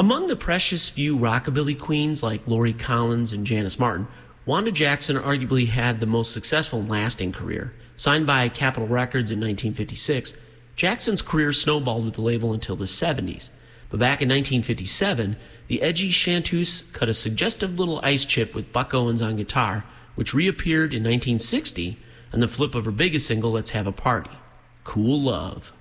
Among the precious few rockabilly queens like Lori Collins and Janis Martin, Wanda Jackson arguably had the most successful and lasting career. Signed by Capitol Records in 1956, Jackson's career snowballed with the label until the 70s. But back in 1957, the edgy chanteuse cut a suggestive little ice chip with Buck Owens on guitar, which reappeared in 1960 on the flip of her biggest single, Let's Have a Party. Cool Love.